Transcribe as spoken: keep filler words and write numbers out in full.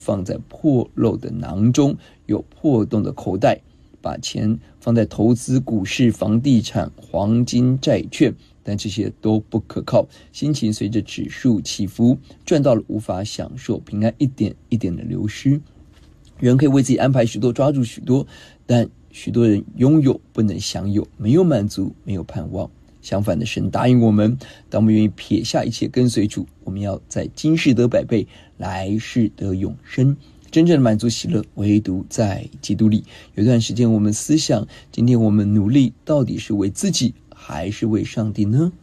放在破漏的囊中，有破洞的口袋，把钱放在投资股市、房地产、黄金、债券，但这些都不可靠，心情随着指数起伏，赚到了无法享受，平安一点一点的流失。人可以为自己安排许多，抓住许多，但许多人拥有不能享有，没有满足，没有盼望。相反的，神答应我们，当我们愿意撇下一切跟随主，我们要在今世得百倍，来世得永生。真正的满足喜乐，唯独在基督里。有一段时间我们思想，今天我们努力到底是为自己还是为上帝呢？